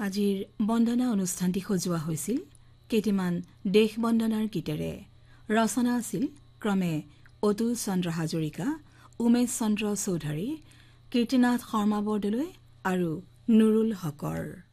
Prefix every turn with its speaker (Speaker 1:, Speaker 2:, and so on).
Speaker 1: আজিৰ বন্দনা অনুষ্ঠানটি সজোৱা হৈছিল কেইটিমান দেশ বন্দনাৰ গীতেৰে। ৰচনা আছিল ক্ৰমে অতুল চন্দ্ৰ হাজৰিকা, উমেশ চন্দ্ৰ চৌধুৰী, কীৰ্তিনাথ শৰ্মা বৰদলৈ আৰু নুৰুল হকৰ।